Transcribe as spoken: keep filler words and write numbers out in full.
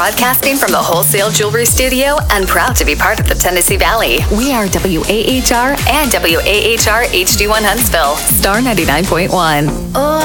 Broadcasting from the Wholesale Jewelry Studio and proud to be part of the Tennessee Valley. We are W A H R and W A H R H D one Huntsville. Star ninety-nine point one. Oh.